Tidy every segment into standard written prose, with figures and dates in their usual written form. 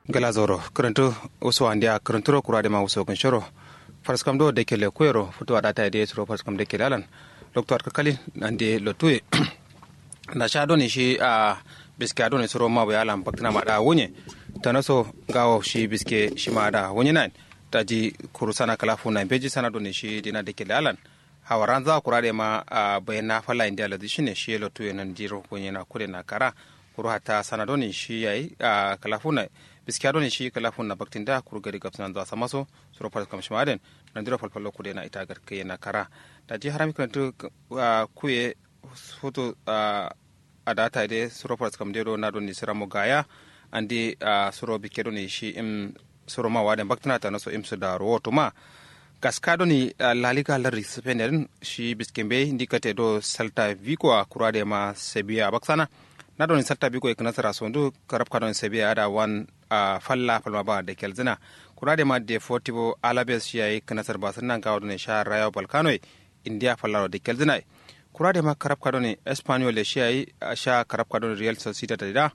galazoro karanto uso andia karanturo kurade ma uso kan shoro farskam do de kele kuero futo adata de suro farskam de kele alan doctor kakali ande lotue na shado ni shi a biske ado ne suro ma ba alan bakna ma da wonye tanaso gawo shi biske shi ma da wonye nan taji kurusana kalafu na beji sana do ne shi dina de kele alan hawaran za kurade ma bayana fala india ladi shine shi lotue nan jiro wonye na kure na kara kuru hata sana do ne shi yayi kalafu na biskiado ne shi kalafun na baktinda kurgari gabsan da samaso suro par kam shmaden nan dira falfallo kude na ita garke na kara da ji harami kan to kuye foto adata de suro par kam dero na don ni siramo gaya andi suro bikedo ne shi im suro ma waden baktina ta naso im su da roto ma gaskado ni lalika la risipenden shi biskembe indikate do salta viko kurade ma sebia baksana na don salta biko e kana sara sondu karab kadon sebia ada wan falla falma ba da kelzina kurade ma de fortivo alabes shi ay kana sar basan nan gawo ne sha rayo balkano india falla da kelzina kurade ma karab kadon espanyol shi ay sha karab kadon real sociedad da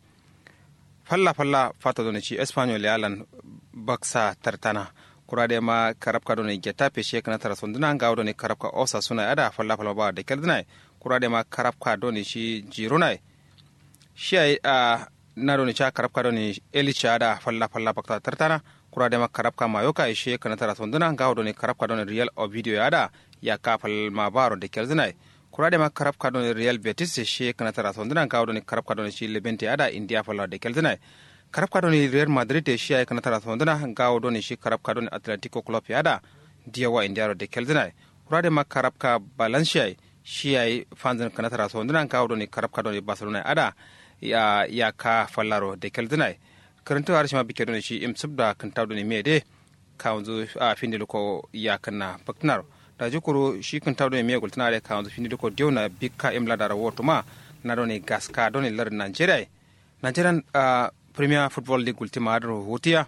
falla fata don shi espanyol alan baksa tartana kurade ma karab kadon getape shi kana sar sondu nan gawo ne karab ka osa suna ada falla ba da kelzina kurade ma karab kadon shi jirunai shi ay naro ni cha karab kado ni eli chada falla bakta tartana kurade ma karab ka mayoka ishe kana tara sonduna ngawdo ni karab kado ni real o video yada ya ka fal ma baro de kelzinai kurade ma karab kado ni real betis ishe kana tara sonduna ngawdo ni karab kado ni shi lebente yada india falla de kelzinai karab kado ni real madrid ishe ay kana tara sonduna ngawdo ni shi karab kado ni atletico club yada diawa india de kelzinai kurade ma karab ka valencia shi ay fanzan kana tara sonduna ngawdo ni karab kado ni barcelona ada ya ka fallaro da keldinai karanto har shima bike don shi im subda kan tawdo ne mede kaunzu findil ko ya kana baknar da jukuru shi kan tawdo ne me gultana da kaunzu findil ko diona bikka im ladara woto ma na don gaska don lar Nigerian Premier Football League ultima do hotia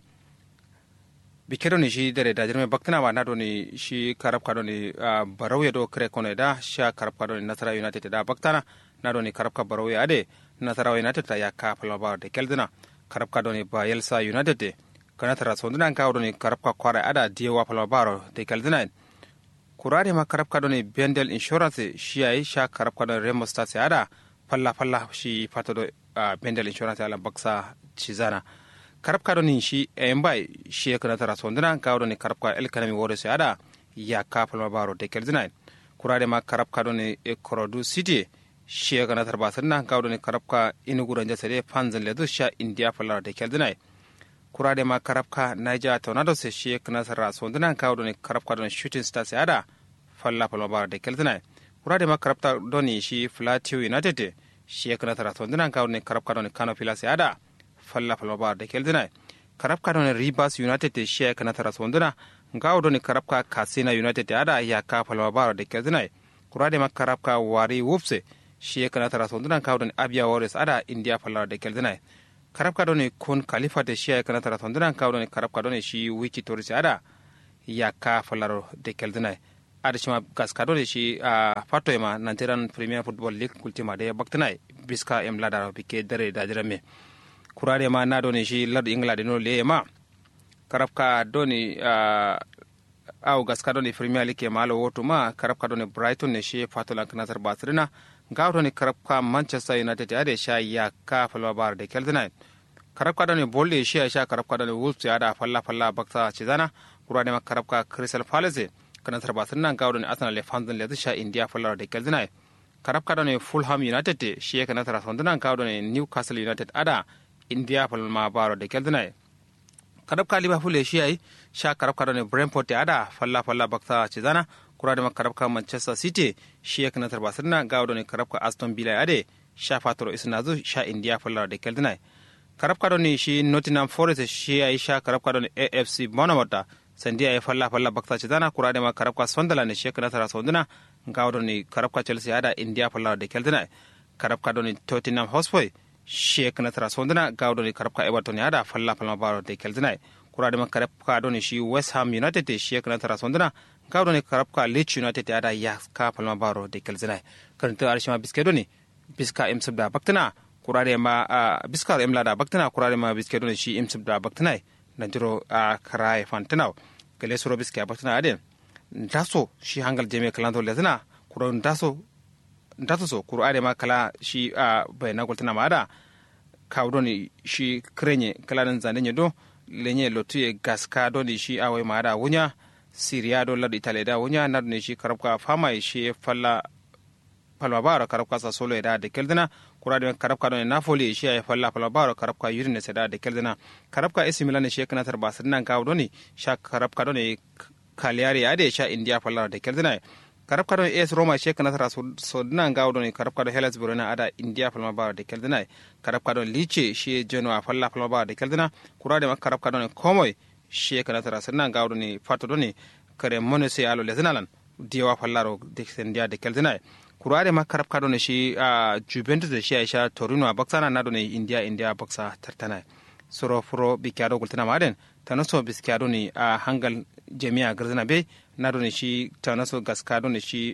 bike don shi dare da jirme bakna ma na don shi karab ka don barawe do kre kono da sha karab ka don Nasara United da baktana na don karab ka barawe ade Nasarawa United ta ya ka falma da keldina karabka doni ba Yelsa United de kana tara sonduna ka doni karabka kwara ada diwa falma baro da keldina kurare ma karabka doni Bendel Insurance shi yayi sha karabka doni Remo Stars ada falla shi fato do Bendel Insurance ala baksa cizana karabka doni shi embai shi kana tara sonduna ka doni karabka El Kanami Warriors ada ya ka falma baro da keldina kurare ma karabka doni Ikorodu City shi ga natar basir na kawo ne karabka inuguran jasare fanzan ledu sha india falar da keldinai kura da ma karabka naija tornado se shi ga natar sonduna kawo ne karabka don shooting stars ada falla falbar da keldinai kura da ma karabka don shi Plateau United shi ga natar sonduna kawo ne karabka don Kano Pillars ada falla falbar da keldinai karabka don Rivers United shi ga natar sonduna kawo don karabka Katsina United ada ya ka falbar da keldinai kura da ma karabka Wari Wolves shi kana tara sonduna kawo don Abia Warriors ada India fallar da keldinai karabka don kun Khalifa da shi kana tara sonduna kawo don karabka don shi Wiki Tourist ada ya ka fallar da keldinai ada shi ma gaska don shi fato ma Nigerian Premier Football League ultima da baktinai biska em ladar bike dare da jirame kurare ma na don shi lad England no le ma karabka don au gaska don Premier League ma lo woto ma karabka don Brighton ne shi fato lan kana tar basrina gawto ni karabka Manchester United ade sha ya ka falwa bar da keldinai karabka da ne bolle shi sha karabka da ne Wolves ya da falla bakta cizana kura da karabka Crystal Palace kana tarba sunan gawto ni Arsenal le fanzan le sha India falla da keldinai karabka da ne Fulham United shi kana tara sundunan gawto ne Newcastle United ada India falma bar da keldinai karabka Liverpool shi ai sha karabka da ne Brentford ada falla bakta cizana kura da karabka Manchester City shi ya kana tarba sirna ga wadon karabka Aston Villa ade sha fatoro isnazu sha India fallar da keldinai karabka don shi Nottingham Forest shi ya sha karabka don AFC Bournemouth sandiya ya falla bakta cizana kura da karabka Sunderland shi ya kana tarba sonduna ga wadon karabka Chelsea ada India fallar da keldinai karabka don Tottenham Hotspur shi ya kana tarba sonduna ga wadon karabka Everton ada falla baro da keldinai kura da karabka don shi West Ham United shi ya kana tarba sonduna gawdo ne karabka Leeds United ya da ya ka palma baro de kelzinai karanta arshima biske doni biska im sabda baktana kurare ma biskar emla da baktana kurare ma biske don shi imsib da baktana na jiro karaye fantana gele suro biske baktana aden ndaso shi hangal jeme kalanto lezana kuro ndaso so kurare ma kala shi bayna goltana ma ada kawdoni shi krenye kalanan zanenye do lenye lotuye gaska doni shi awai ma ada wunya siriya do ladu itale da wunya nadne shi karabka fama shi falla palmabaro karabka sa solo da de keldana kurade karabka don napoli shi ay falla palmabaro karabka yurine seda de keldana karabka AC Milan shi kana tar basirna kawdoni sha karabka don kaliyari ade sha India falla de keldana karabka don AS Roma she kana tara so dinan gawdo ni karabka don Hellas Verona ada India falma ba de keldina karabka don Lecce she Genoa falla falma ba de keldina kurade mak karabka don Como she kana tara sannan gawdo ni fato don ni kare monese alo lezenalan diwa fallaro de India de keldina kurade mak karabka don shi Juventus de she Aisha Torino baksana na don India baksa tartana soro furo bikyado gultana maden tanaso bikyado ni hangal jami'a garzana be na don shi tanaso gaska don shi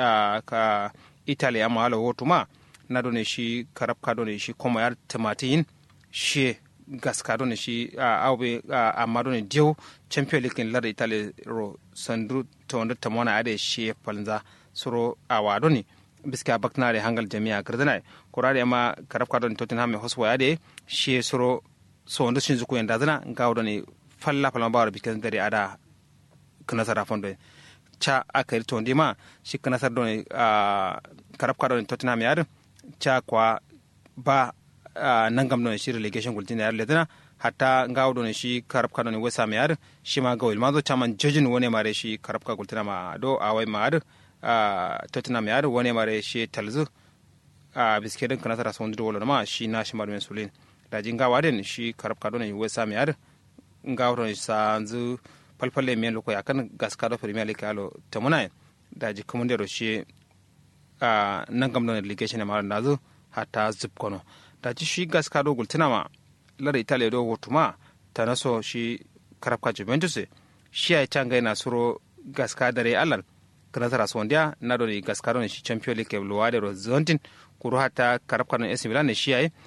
ka Italy amma alo wotuma na don shi karabka don shi kuma yar tamatin shi gaska don shi awbe amma don dio champion league lar Italy ro sandu to wanda tamona ade shi falza soro awado ni biska baknare hangal jami'a garzana kurare amma karabka don Tottenham hoswa ade shi soro so wanda shin zuku yanda zana gawdo ni falla bawar bikin dare ada kanasar fondo cha akari to ndima shi kanasar don karabka don Tottenham yar cha kwa ba nangam don shi relegation gultin yar ledana hatta gawdo ni shi karabka don West Ham yar shi ma gawil mazo chaman jojin wone mare shi karabka gultina ma do awai ma Tottenham yar wone mare shi talzu biskeden kanasar sondo wala ma shi na shi marmen sulin da jinga waden shi karabka don West Ham yar ngawro sanzu palpalle men loko yakan gaskado premier league alo tamuna da ji komande ro shi nangam don relegation ma nazo hatta zubkono da ji shi gaskado gultina ma lar Italia do wotuma tanaso shi karabka Juventus shi ay tanga na suro gaska dare allan kana tara sondia na do gaskado shi champion league lo wade ro zontin kuro hatta karabka no AC Milan shi ay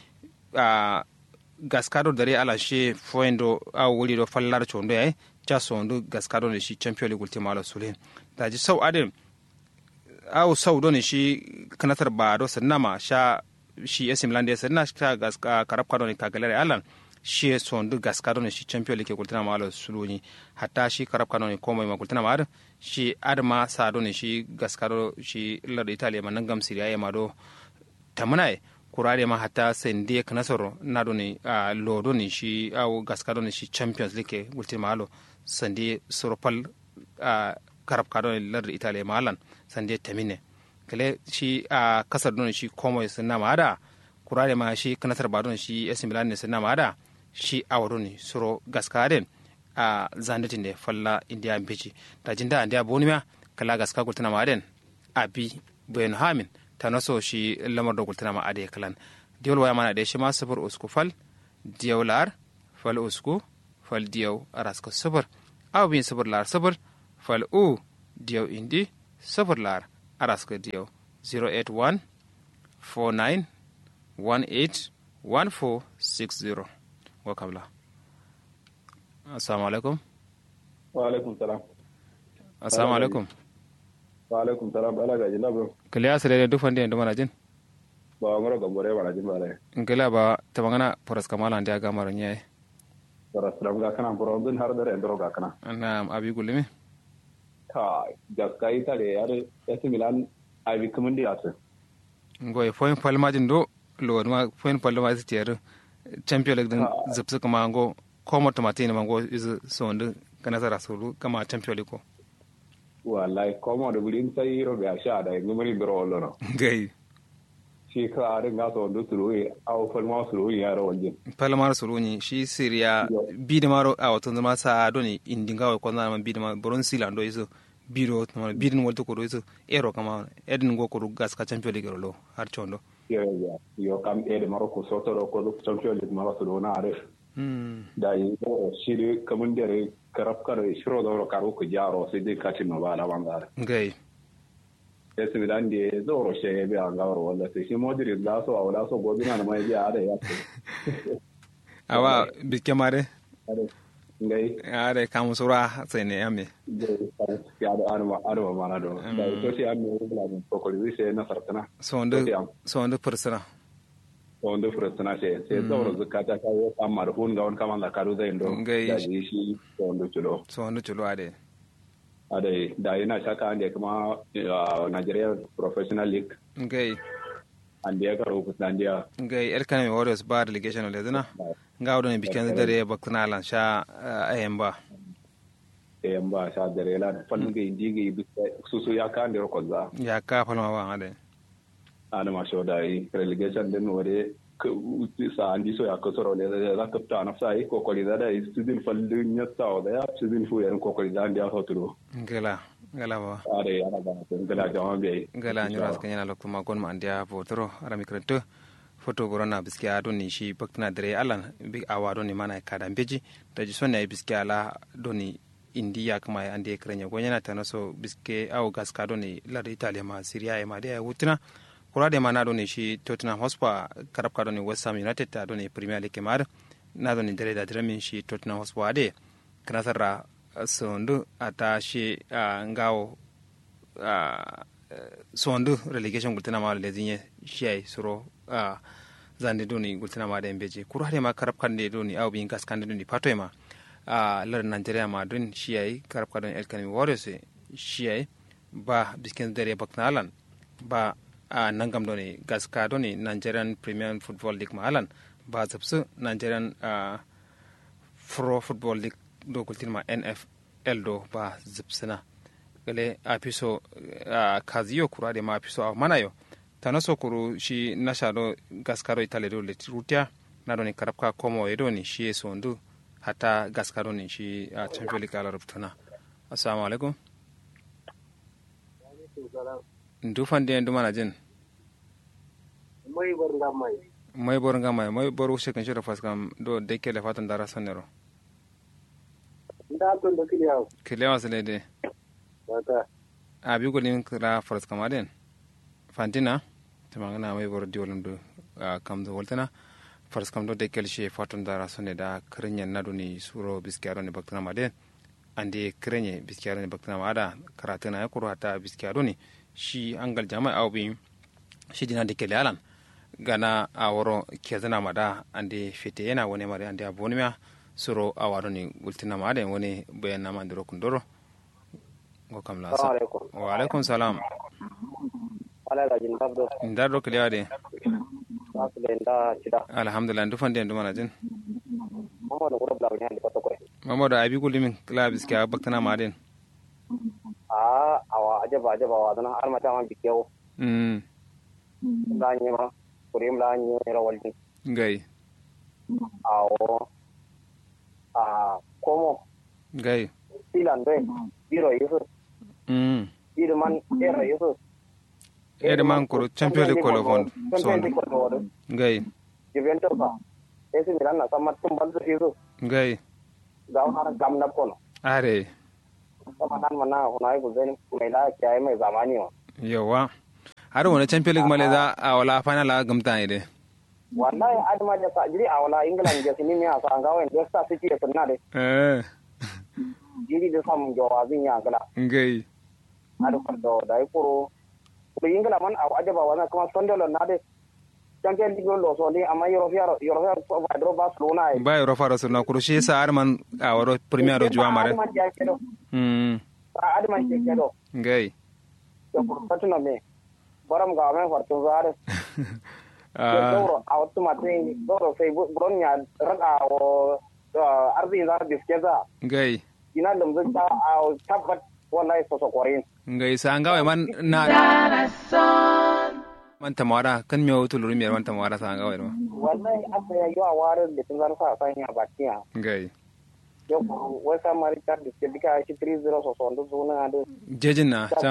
gaskado dare ala shi foendo a wuri do fallar chondo yayi ja sondu gaskado ne shi champion league ultima ala sulen da ji sau adin au sau do ne shi kanatar ba do sanama sha shi AC Milan da sanna sha gaska karabka do ne kagalare alan shi sondu gaskado ne shi champion league ultima ala suluni hatta shi karabka do ne komai ma ultima ma shi adma sa do ne shi gaskado shi lar Italia manangam Serie A ma do tamunai kurare ma hatta sende kanasoro na doni lo doni shi au gaska doni shi Champions League ultima alo sende soropal karab ka doni lar Italia malan sende tamine kale shi kasar doni shi Como sunna ma ada kurare ma shi kanasar ba doni shi AC Milan ne sunna ma ada shi awdoni soro gaska den zandatin de falla India beji da jinda India bonima kala gaska gultana ma den abi ben hamin tanaso shi lamar da gultana ma ade kalan diol waya mana de shi ma safar usku fal diolar fal usku fal diaw araska safar aw bin safar lar safar fal u diaw indi safar lar araska diaw 081 49 18 1460 wa kabla assalamu alaikum wa alaikum salam assalamu alaikum wa alaikum salam ala gaji na bro kaliya sare da dufan da mana jin ba ngoro gambore mana jin bale ngela ba tabangana poras kamala ndia ga maro nyaay poras ram ga kana bro bin har da endro ga kana na abi gulimi ka jaskai ta de yare AC Milan abi kamandi asa ngoy foin palmajin do lo ma foin palmajin tiere champion league din zipsu kama ngo komo tomatine mango is sonde kana sara sulu kama champion league ko wallahi komo da bulin sai ro ga sha da ngumri bro lono gai shi ka are ga so ndu suru au falma suru ya ro wonje palmar suru ni shi Syria bi de maro a wato zama sa doni indinga ko na man bi de ma bron silando iso biro no bi din wolto ko iso ero kama edin go ko gas ka champion league lo har chondo yo kam e de maro ko soto ro ko champion league maro suru na are da yi shi kamun dare karab kar shiro da karu ku jaro sai dai katin no bala bangare gai AC Milan de zoro she be an gawar walla sai shi Modric da so wala so gobina na mai biya da ya ce awa biske mare ngai are kamu sura sai ne ame ya da arma mana do da to shi an ne bla ko ko sai na sartana so ndo persona wanda furtuna ce sai zaura zakata ka yi kamar hun ga wani kamar da karu zai ndo da shi wanda culo ade da yana shaka ande kuma Nigeria Professional League ande ya karo kusan dia Elkanami Warriors ba delegation le dana nga wadon biken dare bakna lan sha ayamba sha dare la fallu ga indigi susu ya ka ande ko za ya ka falma ba ade ana ma shoda yi relegation din wore sa andi so ya ko soro le da ka ta na sai ko ko da student fallu nya ta da ya student fu yan ko ko da andi ho turo ngela ba are ana ba ngela jama be ngela nyura ska nyana lokto ma gon ma andia votoro ara mikranto foto gorona biski ado ni shi bakna dare alan bi awado ni mana kada beji da ji sonna biski ala doni india kuma ande krenya gonyana tanaso biske au gaska doni la italia ma syria ma de wutina kura de mana doni shi Tottenham Hotspur karab ka doni West Ham United ta doni Premier League mar na doni dare da dramin shi Tottenham Hotspur ade kana sarra sondu ata shi ngao sondu relegation gultina ma le zinye shi suro zande doni gultina ma da embeje kura de ma karab kan de doni au bin gas kan doni pato ma lar Nigeria ma don shi karab ka doni Elkanami Warriors shi ba bisken dare baknalan ba nangam doni gaska doni Nigerian Premier Football League maalan ba zabsu Nigerian Pro Football League do kultin ma NFL do ba zabsina gale apiso kaziyo kura de ma apiso manayo tanaso kuru shi nashado gaskaro itale do letrutia na doni karabka komo edoni shi sondu hata gaskaro ni shi Champions League ala rubtuna. Assalamu alaikum. Ndufande ndumana jin mai bor ushe kan shira faskam do deke le fatan dara sanero nda to do kiliya selede wata abi golin kra faskam aden fantina tamangana mai bor diolum do kam do voltana faskam do deke le fatan dara saneda krenyen nadoni suro biskaro ne baktana maden ande krenye biskaro ne baktana ada karatana ya kuro hata biskaro ne shi angal jama'a awbi shi dina de kele alan gana aworo kezana mada ande fete yana woni mari ande abonimia suro awaro ni ultina made woni bayana mandiro kundoro go kamla sa wa alaikum salam ala la jin babdo ndaro kele ade asle nda chida alhamdulillah ndufande ndumana jin mamado ko bla nyande ko to ko mamado abi gulimin klabis ka baktana maden awa ajaba wa dana har mata man bikewo lanye ma kurim lanye rawaldi ngai awo komo ngai silan be biro yeso biro man era yeso man ko Champions League ko fon son ngai Juventus ba AC Milan na samat tumbal yeso ngai gaw har gam na kono are samanan mana hunai guzen mai la kiyaye mai zamani wa yawa har wani Champions League male za a wala final gamta ne dai wallahi adama da sajiri a wala England ga sinimi a sa ga wani da City da sunna dai jiri da samun jawabin ya gala ngai adu fardo dai kuro ko England man a ajaba wana kuma sondelo na dai Champions League lo so ni amma European ba dro Barcelona ba Europa Barcelona kuro shi sa arman a waro Premier do juwa mare adama ke kedo ngai to fatuna me baram ga men farto zare doro automatic doro sai bronya raga o arzi za biskeza ngai ina dum zan ta tabbat wallahi so korin ngai sa ngawe man na man tamara kan me wutul rumiyar man tamara sa ngawe no wallahi asa ya yo awar da tun zan sa sanya bakiya ngai yo wasa marita diska shi 30 so so ndo zona ade jejin na ta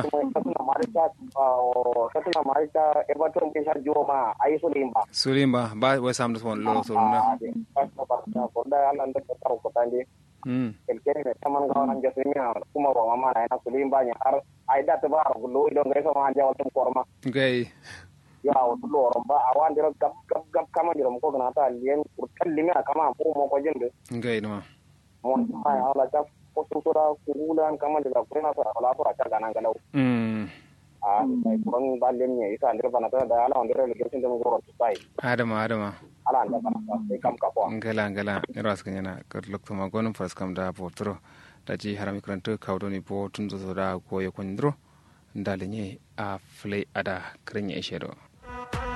satuna marita Everton ke sha joma ai sulimba ba wasa am do lo so na ko da Allah da ta ko tande kelkeni ne taman ga nan jasimi kuma ba mama na ina sulin banya har ai da ta ba gullo ido ngai so ma jaw tum korma gai ya o loro ba awan dira gap kama dira ko na ta lien kurtalli me kama ko mo ko jinde gai no mo ai ala ta ko sura kurulan kama dira ko na ta ala ko ta ganan galau a sai kuran ballen ne isa ndira bana ta da ala ndira le gertin da mo goro sai adama ala anda bana sai kam ka ko ngala ne ras kanyana kar lokto ma gonum fas kam da potro da ji harami kranto kawdo ni bo tun zo da ko ye kondro ndalenye a flay ada krenya shero